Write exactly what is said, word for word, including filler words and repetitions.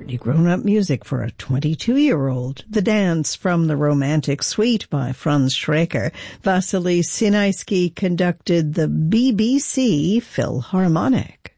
pretty grown-up music for a twenty-two-year-old. The Dance from the Romantic Suite by Franz Schreker. Vasily Sinaisky conducted the B B C Philharmonic.